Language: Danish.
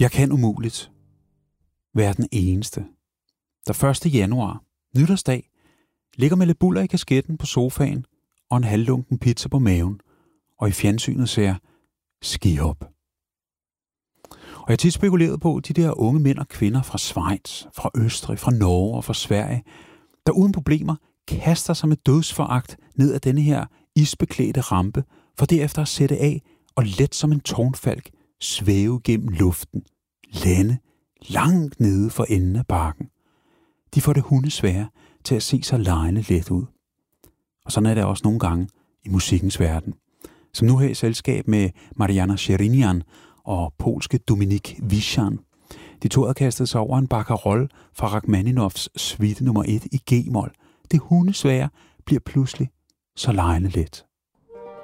Jeg kan umuligt være den eneste, der 1. januar, nytårsdag, ligger med lidt buller i kasketten på sofaen og en halvlunken pizza på maven, og i fjernsynet ser skihop. Og jeg har tit spekuleret på de der unge mænd og kvinder fra Schweiz, fra Østrig, fra Norge og fra Sverige, der uden problemer kaster sig med dødsforagt ned ad denne her isbeklædte rampe, for derefter at sætte af og let som en tårnfalk svæve gennem luften, lande langt nede for enden af bakken. De får det hundesvære til at se så lejende let ud. Og sådan er det også nogle gange i musikkens verden. Som nu her i selskab med Mariana Sherinian og polske Dominik Wischan. De to havde kastet sig over en barcarolle fra Rachmaninoffs suite nummer 1 i G-mol. Det hundesvære bliver pludselig så lejende let.